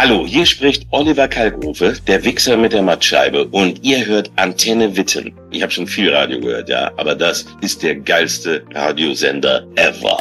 Hallo, hier spricht Oliver Kalkofe, der Wichser mit der Mattscheibe, und ihr hört Antenne Witten. Ich habe schon viel Radio gehört, ja, aber das ist der geilste Radiosender ever.